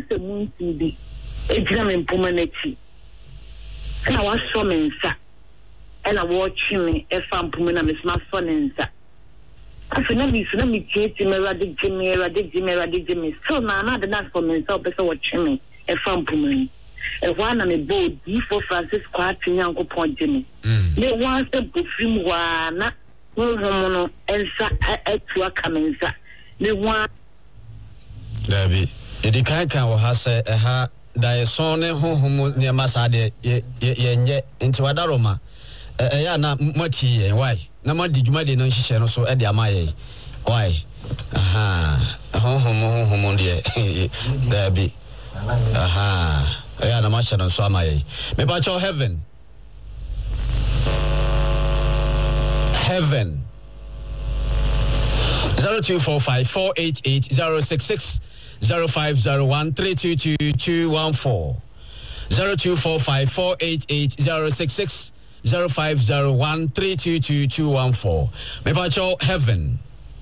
se munti bi ejina me mpoma na chi na wa so me nsa ena wo twi me e fa mpoma na me sma so ne nsa afina bi so na me tieti me rade gime so na de na for me nsa be so wo twi me e fa mpoma ni e wa na me bo di for Francis kwati nyanko pojeme me wa se bofim wa na no ensa etua kamensa me wa Dabi edika wo ha se ha daeson ne honhom ne masade ye nti wadaroma ya na mati ye why na ma dijuma de no hihye no so e de amaye why aha honhom de dabi aha ya na ma hye no so amaye me ba cho heaven 0245488066 0501322214 0245488066 0501322214 Mepacho heaven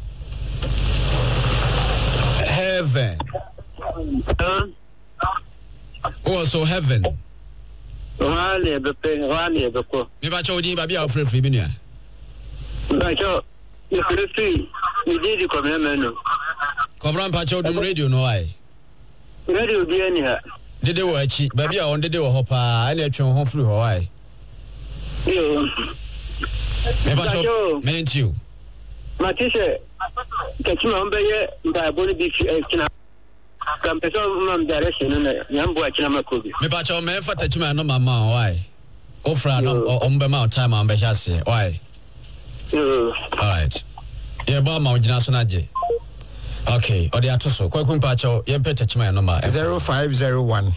oh so heaven wale beko Mepacho di babi afrefri binia Mepacho ifrefri ni didi kwa meno Kobran Pacho dum radio no ai radio bi ani ha dede wo achi babi a on dede wo hopa ana atwen ho free ho ai yo Mepacho mentiu Matisse kachima ombeye ndaboni bi kina kampeso mam direction na nyambo akina makobi Mepacho me fata chima no mama why ofra no ombe ma time am be hase why all right yeah ba ma ojina so na je okay odi atoso kwakun pacho ye peta chima number 0501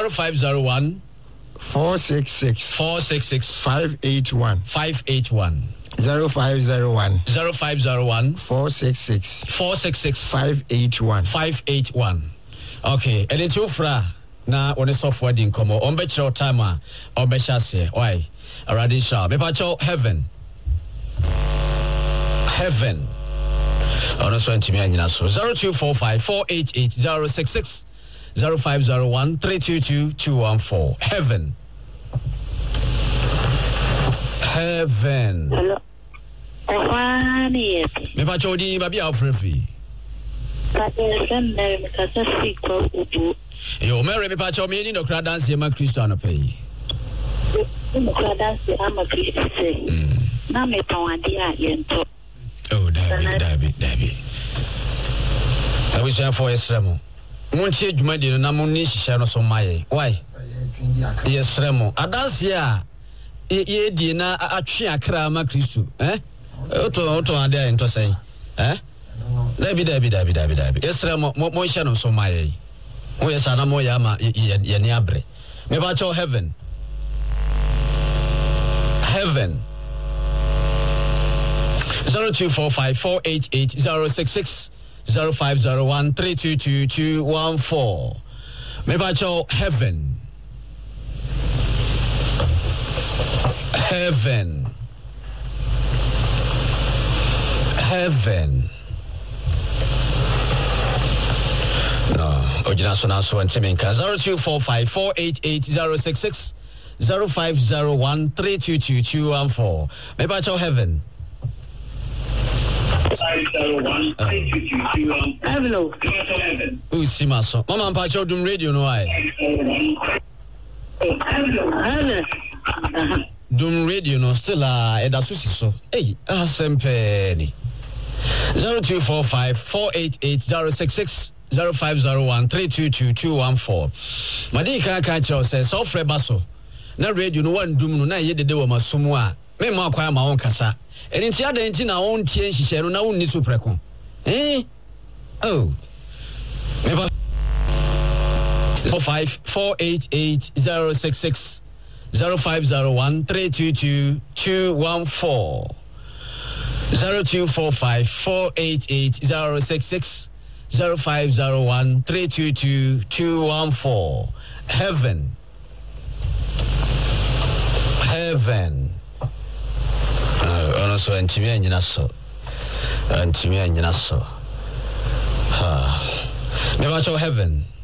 466 581 0501 466 581 okay and it's ofra na one software din komo on be chiro time a on be hase why already sha me pacho heaven ono so ntimi anyina so 0245488066 0501322214 heaven hello Ohani me pa chodi babi afrefi Mary Mikasa Siko Ubu yo Mary me pa chodi ni no kra dance e ma Kristo no pay no kra dance ama Kristo say na me tawadi a yento oh Dabi I wish I for Esremo Munchi adwuma de no na mun ni hihye no so maye why Esremo adanse a ye di na atwe akra ma Kristo oto ade ento say Dabi Esremo mo hihye no so maye o yesa na mo ya ma ye ni abre me ba cho heaven 0245488066 0501322214 Mebacho heaven no ojina so na so ntimenka 0245488066 0501322214 Mebacho heaven Hello. Usimaso. Mama mpacho dum radio no ai. Dum radio no still eda so. Hey, asempe ni. 0245488066 0501322214. Madi ka chiro say software baso. Na radio no wan dum no na ye dede wo masomu a. Me ma kwa ma won kasa. Eni ti adanti na won tie nhihye no na won ni so preko. Oh. Never 05488066 0501322214 0245488066 0501322214 heaven ono so ntimi anyina so ha never show heaven